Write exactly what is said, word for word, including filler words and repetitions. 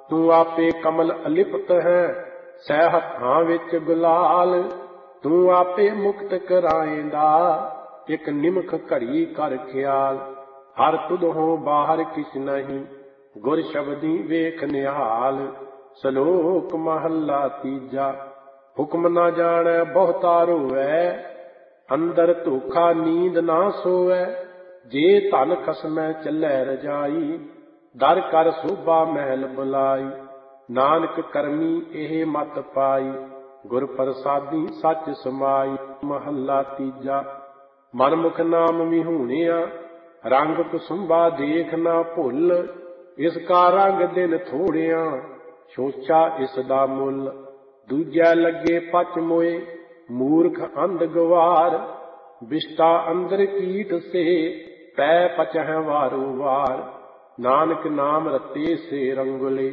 ਤੂੰ ਆਪੇ ਕਮਲ ਅਲਿਪਤ ਹੈ, ਸਹਿ ਹੱਥਾਂ ਵਿੱਚ ਗੁਲਾਲ। ਤੂੰ ਆਪੇ ਮੁਕਤ ਕਰਾਏਂਦਾ, ਇੱਕ ਨਿਮਖ ਘੜੀ ਕਰ ਖਿਆਲ। ਹਰ ਤੁਧੋਂ ਬਾਹਰ ਕਿਛ ਨਹੀਂ, ਗੁਰ ਸ਼ਬਦੀ ਵੇਖ ਨਿਹਾਲ। ਸ਼ਲੋਕ ਮਹੱਲਾ ਤੀਜਾ। ਹੁਕਮ ਨਾ ਜਾਣੈ ਬਹੁਤਾ ਰੋਵੈ, ਅੰਦਰ ਧੋਖਾ ਨੀਂਦ ਨਾ ਸੋਵੈ। ਜੇ ਧਨ ਖਸਮੈ ਚੱਲੈ ਰਜਾਈ, ਦਰ ਕਰ ਸੋਭਾ ਮਹਿਲ ਬੁਲਾਈ। ਨਾਨਕ ਕਰਮੀ ਇਹ ਮਤ ਪਾਈ, ਗੁਰ ਪ੍ਰਸਾਦੀ ਸੱਚ ਸਮਾਈ। ਮਹੱਲਾ ਤੀਜਾ। ਮਨਮੁਖ ਨਾਮ ਵਿਹੂਣਿਆ, ਰੰਗ ਕੁਸੁੰਬਾ ਦੇਖ ਨਾ ਭੁੱਲ। ਇਸ ਕਾ ਰੰਗ ਦਿਨ ਥੋੜਿਆ, ਸੋਚਾ ਇਸ ਦਾ ਮੁੱਲ। ਦੂਜੈ ਲੱਗੇ ਪਚ ਮੋਏ, ਮੂਰਖ ਅੰਧ ਗਵਾਰ। ਬਿਸ਼ਟਾ ਅੰਦਰ ਕੀਟ ਸੇ, ਪੈ ਪਚਹਿ ਵਾਰੋ ਵਾਰ। ਨਾਨਕ ਨਾਮ ਰਤੇ ਸੇ ਰੰਗੁਲੇ,